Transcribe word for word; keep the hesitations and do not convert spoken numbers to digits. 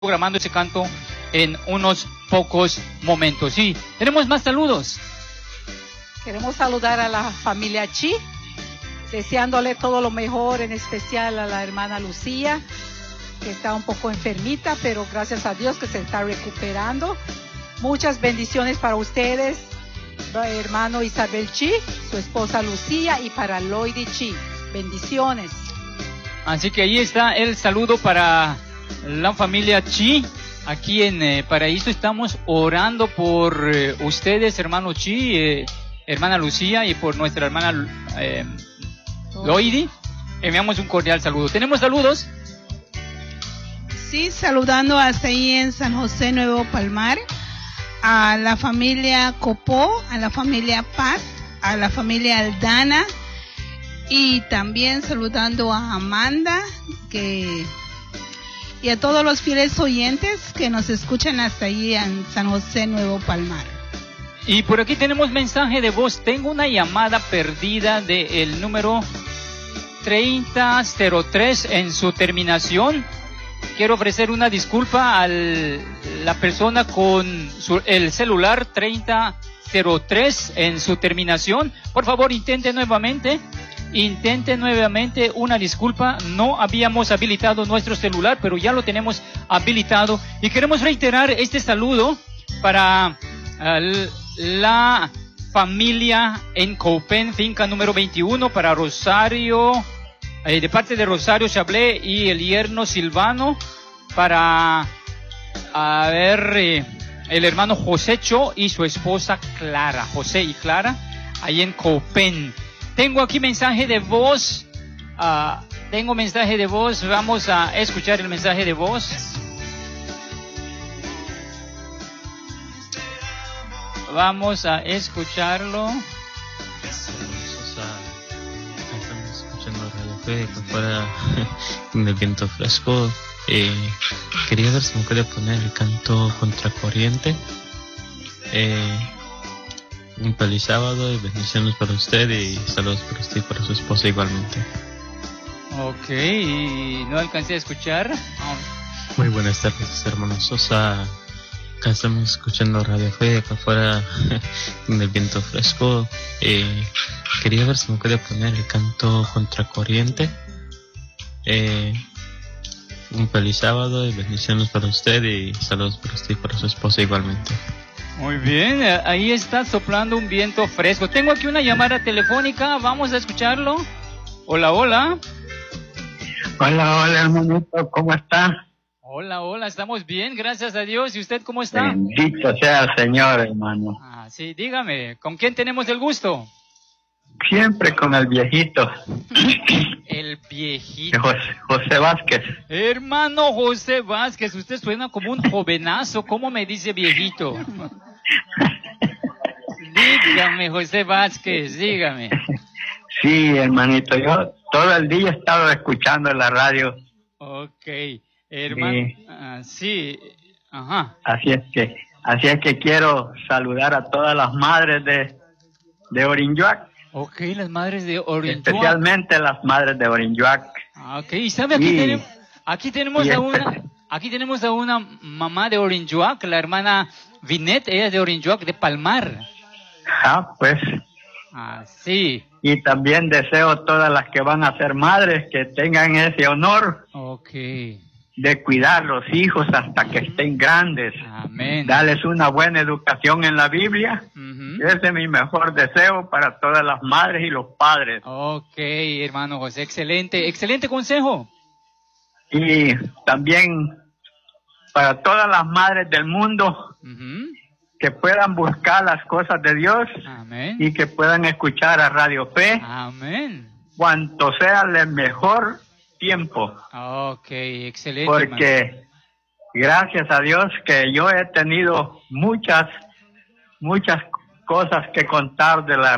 programando ese canto en unos pocos momentos. Sí, tenemos más saludos. Queremos saludar a la familia Chi, deseándole todo lo mejor, en especial a la hermana Lucía, que está un poco enfermita, pero gracias a Dios que se está recuperando. Muchas bendiciones para ustedes, hermano Isabel Chi, su esposa Lucía, y para Lloyd Chi. Bendiciones. Así que ahí está el saludo para la familia Chi. Aquí en eh, Paraíso estamos orando por eh, ustedes, hermano Chi, eh, hermana Lucía, y por nuestra hermana eh, Lloyd. Enviamos un cordial saludo. ¿Tenemos saludos? Sí, saludando hasta ahí en San José Nuevo Palmar, a la familia Copó, a la familia Paz, a la familia Aldana, y también saludando a Amanda, que y a todos los fieles oyentes que nos escuchan hasta ahí en San José Nuevo Palmar. Y por aquí tenemos mensaje de voz. Tengo una llamada perdida del número treinta cero tres en su terminación. Quiero ofrecer una disculpa a la persona con su, el celular treinta cero tres en su terminación. Por favor, intente nuevamente. Intente nuevamente una disculpa. No habíamos habilitado nuestro celular, pero ya lo tenemos habilitado. Y queremos reiterar este saludo para uh, la familia en Copen, finca número veintiuno, para Rosario, eh, de parte de Rosario Chablé y el yerno Silvano, para a ver eh, el hermano Josécho y su esposa Clara, José y Clara, ahí en Copen. Tengo aquí mensaje de voz. Uh, tengo mensaje de voz. Vamos a escuchar el mensaje de voz. Vamos a escucharlo. Estamos escuchando Radio Fe que fuera en el viento fresco. Eh, quería ver si me puede poner el canto Contracorriente. Eh, Un feliz sábado y bendiciones para usted y saludos para usted y para su esposa igualmente. Ok, y no alcancé a escuchar. Muy buenas tardes, hermano Sosa. Acá estamos escuchando Radio Fe, acá afuera en el viento fresco. Eh, quería ver si me puede poner el canto Contracorriente. Eh, un feliz sábado y bendiciones para usted y saludos para usted y para su esposa igualmente. Muy bien, ahí está soplando un viento fresco. Tengo aquí una llamada telefónica, vamos a escucharlo. Hola, hola. Hola, hola, hermanito, ¿cómo está? Hola, hola, estamos bien, gracias a Dios. ¿Y usted cómo está? Bendito sea el Señor, hermano. Ah, sí, dígame, ¿con quién tenemos el gusto? Siempre con el viejito. El viejito. José, José Vázquez. Hermano José Vázquez, usted suena como un jovenazo, ¿cómo me dice viejito? Dígame, José Vázquez, dígame. Sí, hermanito, yo todo el día he estado escuchando la radio. Ok, hermano, sí, uh, sí. Ajá. Así es que, así es que quiero saludar a todas las madres de, de Orinjuac. Ok, las madres de Orinjuac. Especialmente las madres de Orinjuac. Ah, ok, y sabe, aquí, y, tenemos, aquí tenemos a una, este... aquí tenemos a una mamá de Orinjuac, la hermana Vinet, ella es de Orinjuac, de Palmar. Ah, pues. Ah, sí. Y también deseo a todas las que van a ser madres que tengan ese honor. Ok. De cuidar los hijos hasta que estén grandes. Amén. Darles una buena educación en la Biblia. Uh-huh. Ese es mi mejor deseo para todas las madres y los padres. Ok, hermano José, excelente, excelente consejo. Y también para todas las madres del mundo, uh-huh, que puedan buscar las cosas de Dios. Amén. Y que puedan escuchar a Radio Fe. Amén. Cuanto sea el mejor tiempo. Ok, excelente. Porque hermano, gracias a Dios que yo he tenido muchas, muchas cosas que contar de la